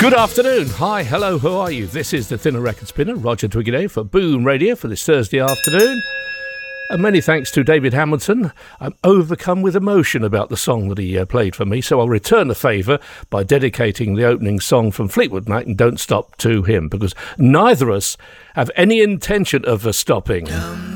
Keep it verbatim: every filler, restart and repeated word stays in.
Good afternoon. Hi, hello, who are you? This is the Thinner Record Spinner, Roger Twiggy for Boom Radio for this Thursday afternoon. And many thanks to David Hamilton. I'm overcome with emotion about the song that he uh, played for me, so I'll return the favour by dedicating the opening song from Fleetwood Mac and Don't Stop to him, because neither of us have any intention of uh, stopping.